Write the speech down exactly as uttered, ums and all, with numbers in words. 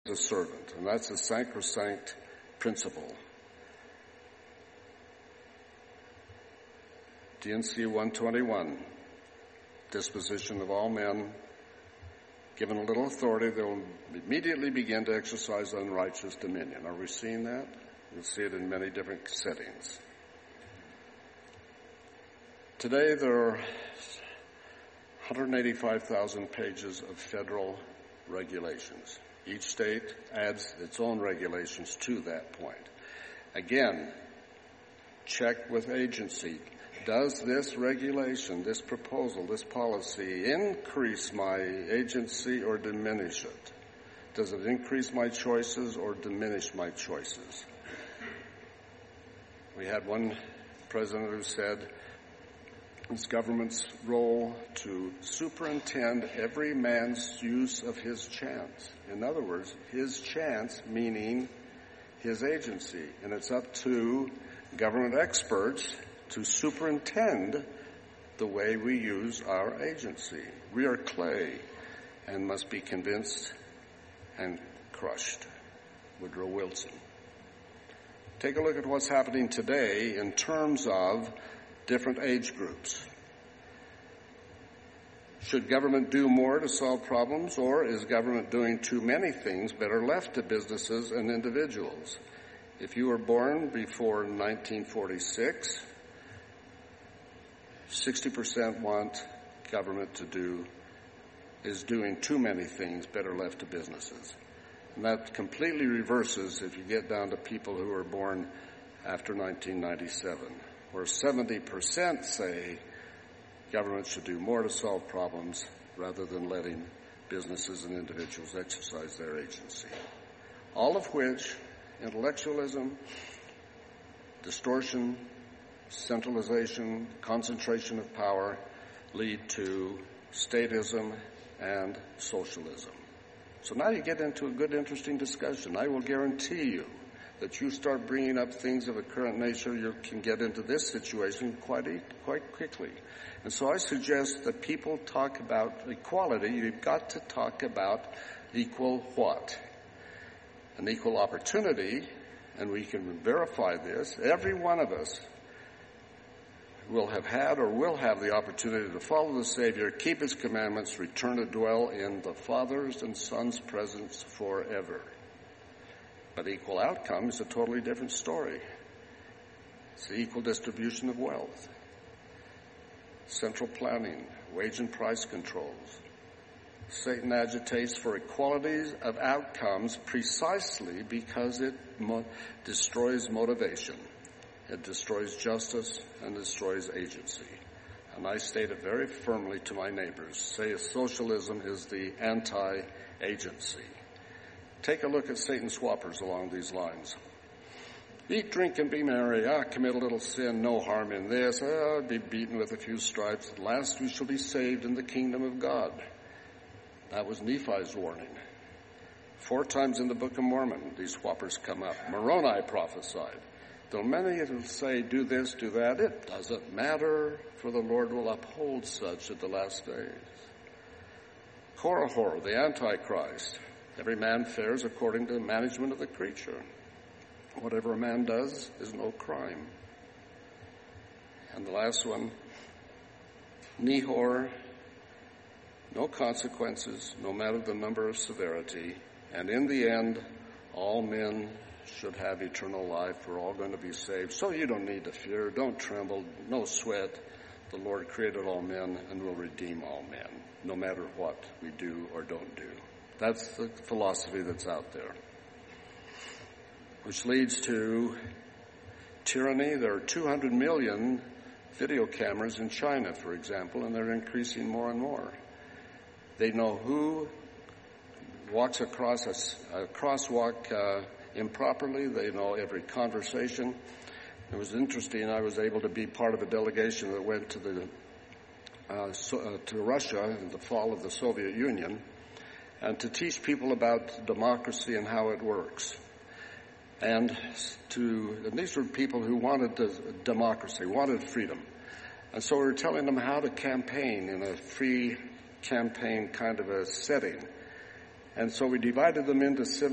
a servant, and that's a sacrosanct principle. D and C one twenty-one, disposition of all men, given a little authority, they will immediately begin to exercise unrighteous dominion. Are we seeing that? You'll see it in many different settings. Today there are one hundred eighty-five thousand pages of federal regulations. Each state adds its own regulations to that point. Again, check with agency. Does this regulation, this proposal, this policy increase my agency or diminish it? Does it increase my choices or diminish my choices? We had one president who said it's government's role to superintend every man's use of his chance. In other words, his chance meaning his agency. And it's up to government experts to superintend the way we use our agency. We are clay and must be convinced and crushed. Woodrow Wilson. Take a look at what's happening today in terms of different age groups. Should government do more to solve problems, or is government doing too many things that are left to businesses and individuals? If you were born before nineteen forty-six, sixty percent want government to do, is doing too many things better left to businesses. And that completely reverses if you get down to people who were born after nineteen ninety-seven, where seventy percent say government should do more to solve problems rather than letting businesses and individuals exercise their agency. All of which, intellectualism, distortion, centralization, concentration of power, lead to statism and socialism. So now you get into a good, interesting discussion. I will guarantee you that you start bringing up things of a current nature, you can get into this situation quite quite quickly. And so I suggest that people talk about equality. You've got to talk about equal what? An equal opportunity, and we can verify this. Every one of us will have had or will have the opportunity to follow the Savior, keep His commandments, return to dwell in the Father's and Son's presence forever. But equal outcome is a totally different story. It's the equal distribution of wealth, central planning, wage and price controls. Satan agitates for equalities of outcomes precisely because it mo- destroys motivation. It destroys justice and destroys agency. And I state it very firmly to my neighbors. Say socialism is the anti-agency. Take a look at Satan's whoppers along these lines. Eat, drink, and be merry. Ah, commit a little sin, no harm in this. Ah, be beaten with a few stripes. At last we shall be saved in the kingdom of God. That was Nephi's warning. Four times in the Book of Mormon, these whoppers come up. Moroni prophesied. Though many will say, do this, do that, it doesn't matter, for the Lord will uphold such at the last days. Korihor, the Antichrist. Every man fares according to the management of the creature. Whatever a man does is no crime. And the last one, Nehor, no consequences, no matter the number of severity. And in the end, all men should have eternal life. We're all going to be saved. So you don't need to fear. Don't tremble. No sweat. The Lord created all men and will redeem all men, no matter what we do or don't do. That's the philosophy that's out there. Which leads to tyranny. There are two hundred million video cameras in China, for example, and they're increasing more and more. They know who walks across a, a crosswalk uh, improperly. They know every conversation. It was interesting. I was able to be part of a delegation that went to the uh, so, uh, to Russia in the fall of the Soviet Union, and to teach people about democracy and how it works. And to and these were people who wanted the democracy, wanted freedom. And so we were telling them how to campaign in a free campaign kind of a setting. And so we divided them into civic